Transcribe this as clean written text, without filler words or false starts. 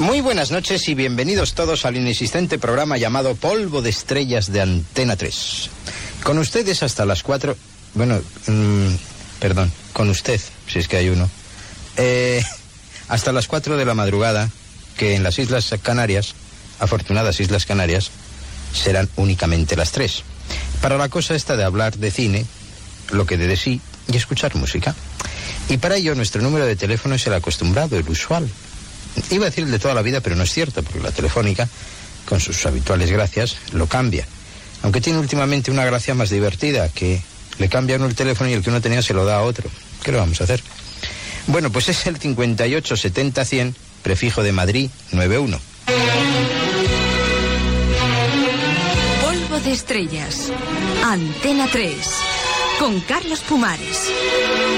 Muy buenas noches y bienvenidos todos al inexistente programa llamado Polvo de Estrellas de Antena 3. Con ustedes hasta las 4... Bueno, perdón, con usted, si es que hay uno. Hasta las 4 de la madrugada, que en las Islas Canarias, afortunadas Islas Canarias, serán únicamente las 3. Para la cosa esta de hablar de cine, lo que dé de sí, y escuchar música. Y para ello nuestro número de teléfono es el acostumbrado, el usual. Iba a decir el de toda la vida, pero no es cierto, porque la telefónica, con sus habituales gracias, lo cambia. Aunque tiene últimamente una gracia más divertida, que le cambia uno el teléfono y el que uno tenía se lo da a otro. ¿Qué le vamos a hacer? Bueno, pues es el 58 70 100, prefijo de Madrid 91. Polvo de Estrellas, Antena 3, con Carlos Pumares.